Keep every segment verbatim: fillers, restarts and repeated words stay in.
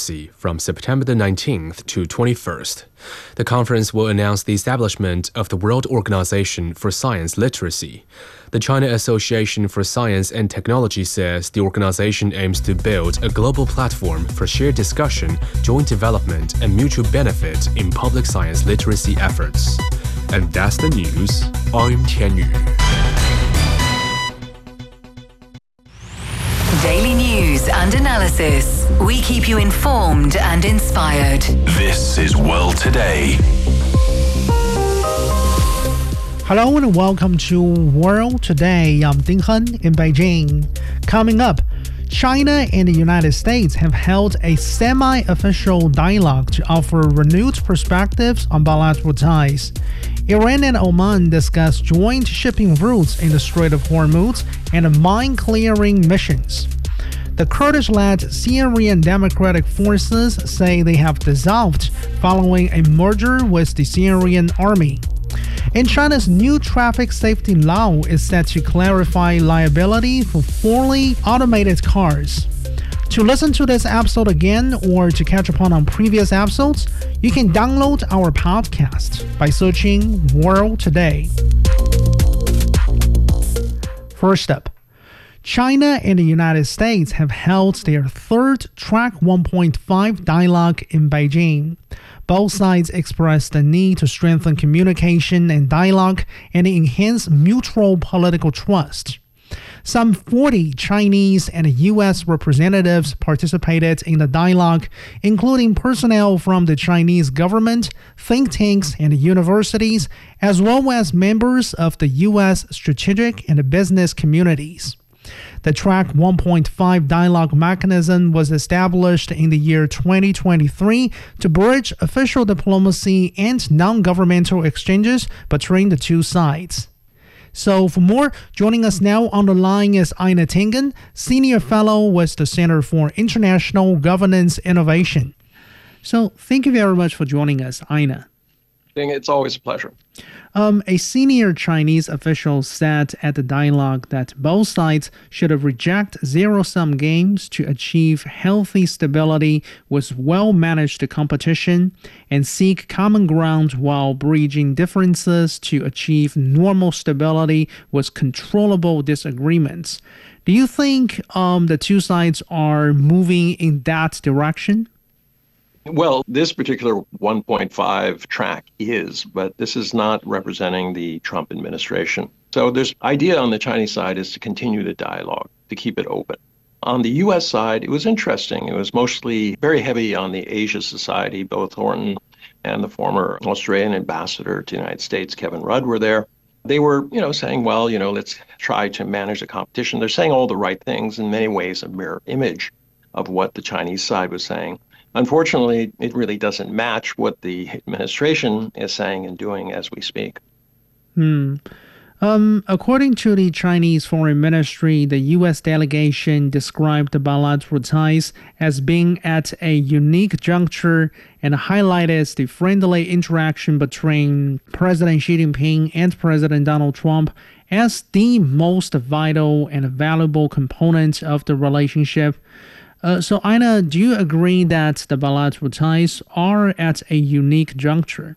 Literacy from September the nineteenth to twenty-first. The conference will announce the establishment of the World Organization for Science Literacy. The China Association for Science and Technology says the organization aims to build a global platform for shared discussion, joint development, and mutual benefit in public science literacy efforts. And that's the news. I'm Tian Yu. Daily news and analysis. We keep you informed and inspired. This is World Today. Hello and welcome to World Today. I'm Ding Hen in Beijing. Coming up, China and the United States have held a semi-official dialogue to offer renewed perspectives on bilateral ties. Iran and Oman discuss joint shipping routes in the Strait of Hormuz and mine-clearing missions. The Kurdish-led Syrian Democratic Forces say they have dissolved following a merger with the Syrian army. And China's new traffic safety law is set to clarify liability for fully automated cars. To listen to this episode again or to catch up on previous episodes, you can download our podcast by searching World Today. First up, China and the United States have held their third Track one point five dialogue in Beijing. Both sides expressed the need to strengthen communication and dialogue and enhance mutual political trust. Some forty Chinese and U S representatives participated in the dialogue, including personnel from the Chinese government, think tanks, and universities, as well as members of the U S strategic and business communities. The Track one point five dialogue mechanism was established in the year twenty twenty-three to bridge official diplomacy and non-governmental exchanges between the two sides. So for more, joining us now on the line is Ina Tingen, Senior Fellow with the Center for International Governance Innovation. So thank you very much for joining us, Ina. It's always a pleasure. Um, a senior Chinese official said at the dialogue that both sides should reject zero-sum games to achieve healthy stability with well-managed competition and seek common ground while bridging differences to achieve normal stability with controllable disagreements. Do you think um, the two sides are moving in that direction? Well, this particular one point five track is, but this is not representing the Trump administration. So there's idea on the Chinese side is to continue the dialogue, to keep it open. On the U S side, it was interesting. It was mostly very heavy on the Asia Society. Both Thornton and the former Australian ambassador to the United States, Kevin Rudd, were there. They were, you know, saying, well, you know, let's try to manage the competition. They're saying all the right things, in many ways a mirror image of what the Chinese side was saying. Unfortunately, it really doesn't match what the administration is saying and doing as we speak. Hmm. Um, according to the Chinese Foreign Ministry, the U S delegation described the bilateral ties as being at a unique juncture and highlighted the friendly interaction between President Xi Jinping and President Donald Trump as the most vital and valuable component of the relationship. Uh, so, Ina, do you agree that the bilateral ties are at a unique juncture?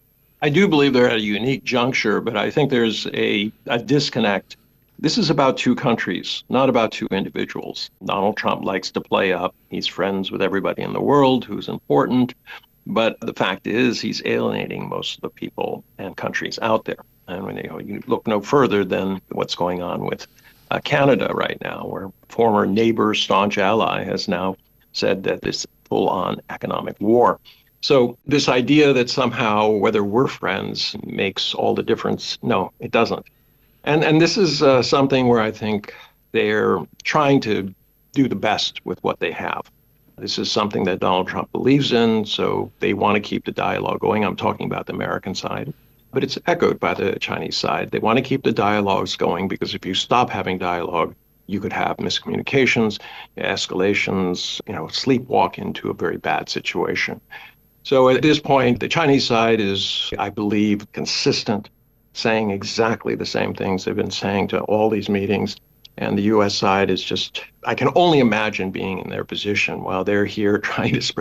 I do believe they're at a unique juncture, but I think there's a, a disconnect. This is about two countries, not about two individuals. Donald Trump likes to play up. He's friends with everybody in the world who's important. But the fact is he's alienating most of the people and countries out there. And when you, you look no further than what's going on with Uh, Canada right now, where former neighbor, staunch ally, has now said that this full-on economic war. So this idea that somehow whether we're friends makes all the difference, no, it doesn't. And and this is uh, something where I think they're trying to do the best with what they have. This is something that Donald Trump believes in, so they want to keep the dialogue going. I'm talking about the American side. But it's echoed by the Chinese side. They want to keep the dialogues going because if you stop having dialogue, you could have miscommunications, escalations, you know, sleepwalk into a very bad situation. So at this point, the Chinese side is, I believe, consistent, saying exactly the same things they've been saying to all these meetings. And the U S side is just, I can only imagine being in their position while they're here trying to spread